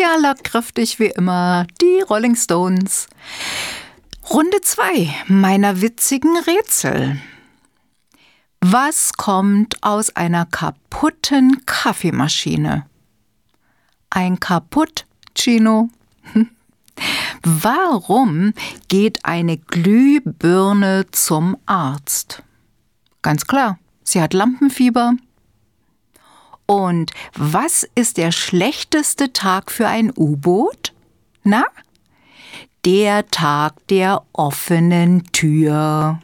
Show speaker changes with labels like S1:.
S1: Ja, lautkräftig wie immer, die Rolling Stones. Runde 2 meiner witzigen Rätsel. Was kommt aus einer kaputten Kaffeemaschine? Ein Cappuccino. Warum geht eine Glühbirne zum Arzt? Ganz klar, sie hat Lampenfieber. Und was ist der schlechteste Tag für ein U-Boot? Na? Der Tag der offenen Tür.